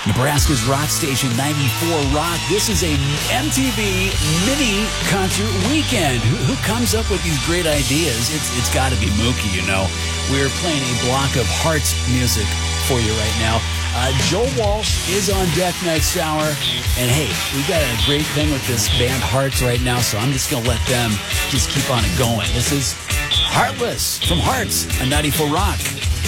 Nebraska's rock station, 94 Rock. This is a MTV mini concert weekend. Who comes up with these great ideas? It's got to be Mookie, you know. We're playing a block of Hearts music for you right now. Joe Walsh is on deck next hour. And hey, we've got a great thing with this band Hearts right now, so I'm just going to let them just keep on it going. This is Heartless from Hearts on 94 Rock.